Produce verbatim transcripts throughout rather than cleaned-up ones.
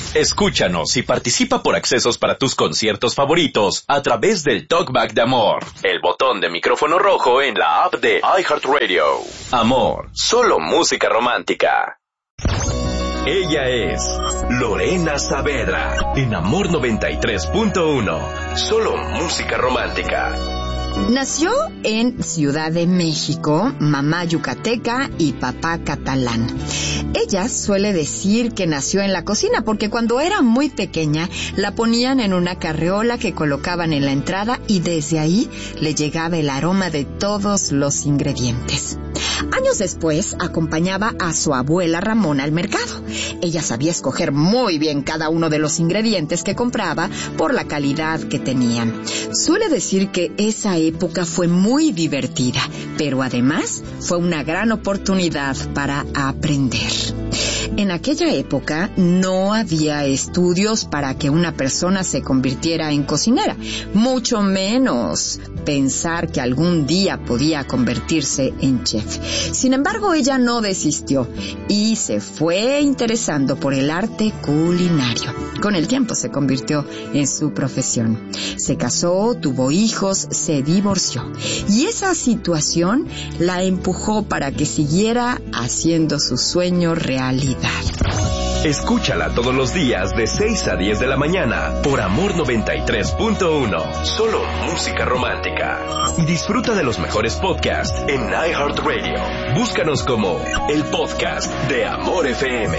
Escúchanos y participa por accesos para tus conciertos favoritos a través del Talkback de Amor, el botón de micrófono rojo en la app de iHeartRadio. Amor, solo música romántica. Ella es Lorena Saavedra en Amor noventa y tres punto uno, solo música romántica. Nació en Ciudad de México, mamá yucateca y papá catalán. Ella suele decir que nació en la cocina porque cuando era muy pequeña la ponían en una carreola que colocaban en la entrada y desde ahí le llegaba el aroma de todos los ingredientes. Años después acompañaba a su abuela Ramona al mercado. Ella sabía escoger muy bien cada uno de los ingredientes que compraba por la calidad que tenían. Suele decir que esa época fue muy divertida, pero además fue una gran oportunidad para aprender. En aquella época no había estudios para que una persona se convirtiera en cocinera, mucho menos pensar que algún día podía convertirse en chef. Sin embargo, ella no desistió y se fue interesando por el arte culinario. Con el tiempo se convirtió en su profesión. Se casó, tuvo hijos, se divorció. Y esa situación la empujó para que siguiera haciendo su sueño realidad. Escúchala todos los días de seis a diez de la mañana por Amor noventa y tres punto uno, solo música romántica. Y disfruta de los mejores podcasts en iHeartRadio. Búscanos como el podcast de Amor F M.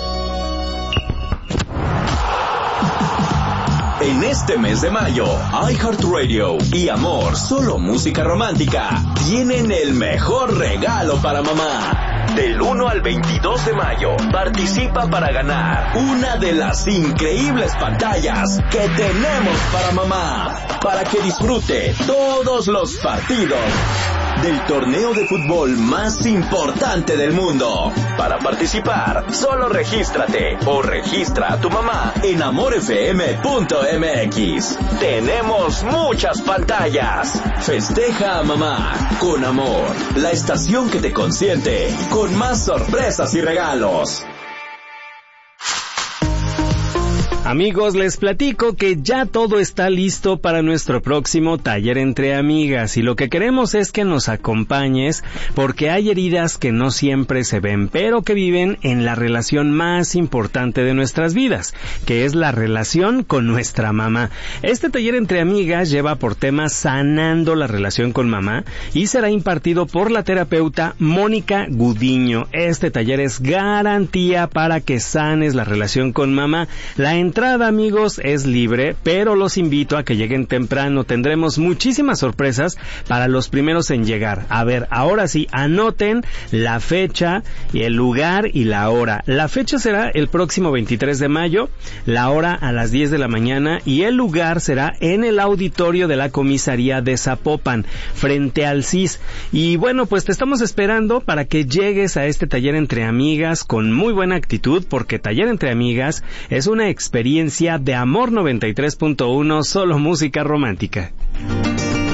En este mes de mayo, iHeartRadio y Amor, solo música romántica, tienen el mejor regalo para mamá. Del uno al veintidós de mayo, participa para ganar una de las increíbles pantallas que tenemos para mamá, para que disfrute todos los partidos del torneo de fútbol más importante del mundo. Para participar, solo regístrate o registra a tu mamá en amor f m punto m x. Tenemos muchas pantallas. Festeja a mamá con Amor, la estación que te consiente con más sorpresas y regalos. Amigos, les platico que ya todo está listo para nuestro próximo taller entre amigas y lo que queremos es que nos acompañes porque hay heridas que no siempre se ven, pero que viven en la relación más importante de nuestras vidas, que es la relación con nuestra mamá. Este taller entre amigas lleva por tema sanando la relación con mamá y será impartido por la terapeuta Mónica Gudiño. Este taller es garantía para que sanes la relación con mamá. La entrada, amigos, es libre, pero los invito a que lleguen temprano. Tendremos muchísimas sorpresas para los primeros en llegar. A ver, ahora sí, anoten la fecha, y el lugar y la hora. La fecha será el próximo veintitrés de mayo, la hora a las diez de la mañana y el lugar será en el auditorio de la comisaría de Zapopan, frente al C I S. Y bueno, pues te estamos esperando para que llegues a este taller entre amigas con muy buena actitud, porque taller entre amigas es una experiencia de Amor noventa y tres punto uno, solo música romántica.